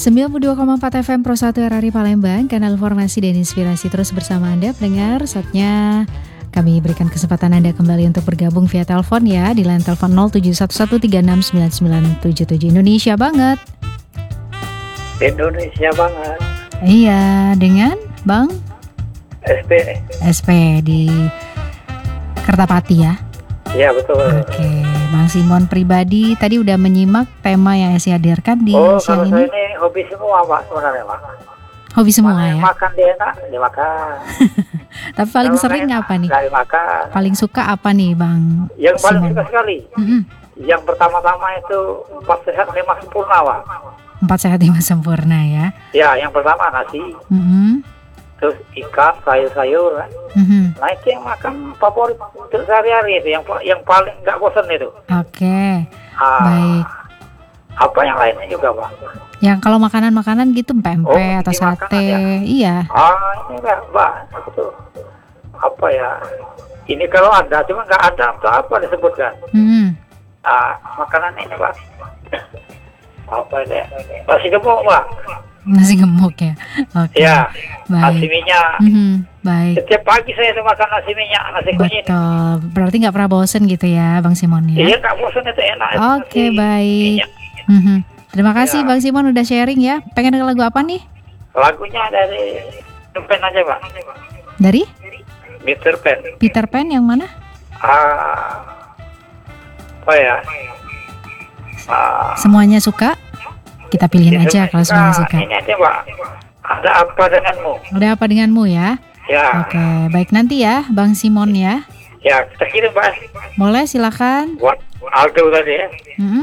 92,4 FM Pro 1 RRI Palembang, kanal informasi dan inspirasi terus bersama Anda pendengar. Saatnya kami berikan kesempatan Anda kembali untuk bergabung via telepon ya, di line telepon 0711369977. Indonesia banget. Indonesia banget. Iya, dengan Bang SP di Kertapati ya. Iya betul. Oke, Bang Simon pribadi tadi udah menyimak tema yang saya hadirkan di siang kalau ini. saya ini hobi semua Pak sebenarnya Pak. Hobi semua ya. Makan dia enak, dia makan. Tapi paling Kalau sering enak, apa nih? nggak dimakan. Paling suka apa nih Bang Yang paling Simon? suka sekali. Yang pertama-tama itu 4 sehat 5 sempurna Pak. 4 sehat 5 sempurna ya. Ya, yang pertama nasi, terus ikan, sayur-sayur. Nah itu yang makan favorit untuk sehari-hari itu, yang paling nggak bosan itu. Oke, baik. Apa yang lainnya juga Pak? Yang kalau makanan-makanan gitu pempek atau ini makanan sate, ya? iya. Ini enggak Mbak, aku tuh apa ya? Ini kalau ada, cuma nggak ada atau apa disebutkan. Makanan ini Pak. Apa ini? Nasi gemuk Pak. Nasi gemuk ya. Oke. Ya, baik. nasi minyak. Baik. Setiap pagi saya tuh makan nasi minyak, nasi kunyit. Betul. Berarti nggak pernah bosen gitu ya, Bang Simon ya? Iya, nggak bosan itu enak. Oke, nasi baik. minyak. Terima kasih Bang Simon udah sharing ya. Pengen denger lagu apa nih? Lagunya dari Pen aja Pak. Dari Peter Pan. Peter Pan yang mana? Apa ya? Semuanya suka? Kita pilihin aja kalau semuanya suka. Ini aja Pak. Ada apa denganmu? Udah apa denganmu ya? Ya. Oke, baik nanti ya Bang Simon ya. Ya, kita kirim Pak. Boleh silakan. Buat Aldo tadi ya.